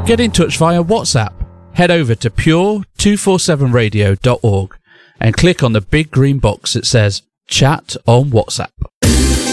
get in touch via WhatsApp. Head over to pure247radio.org and click on the big green box that says Chat on WhatsApp.